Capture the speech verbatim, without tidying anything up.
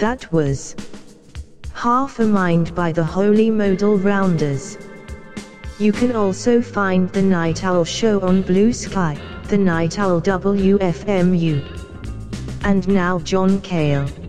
That was Half a Mind by the Holy Modal Rounders. You can also find The Night Owl Show on Blue Sky, The Night Owl W F M U. And now John Cale.